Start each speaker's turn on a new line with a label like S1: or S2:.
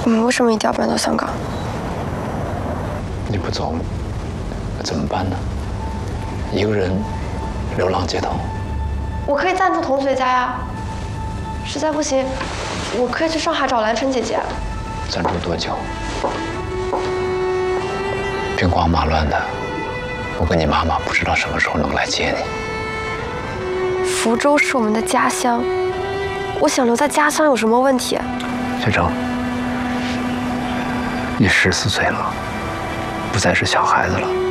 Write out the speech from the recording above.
S1: 们为什么一定要搬到香港？
S2: 你不走，怎么办呢？一个人流浪街头。
S1: 我可以暂住同学家呀，实在不行，我可以去上海找兰晨姐姐。
S2: 暂住多久？兵荒马乱的，我跟你妈妈不知道什么时候能来接你。
S1: 福州是我们的家乡，我想留在家乡有什么问题？
S2: 雪成，你14岁了，不再是小孩子了。